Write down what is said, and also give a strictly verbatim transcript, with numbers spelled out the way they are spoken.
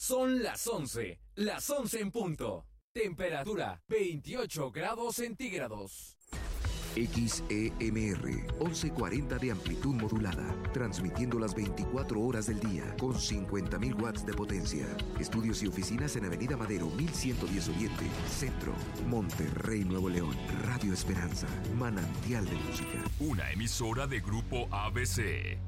Son las once, las once en punto. Temperatura veintiocho grados centígrados. X E M R, once cuarenta de amplitud modulada, transmitiendo las veinticuatro horas del día con cincuenta mil watts de potencia. Estudios y oficinas en Avenida Madero mil ciento diez Oriente, Centro, Monterrey, Nuevo León. Radio Esperanza, manantial de música. Una emisora de Grupo A B C.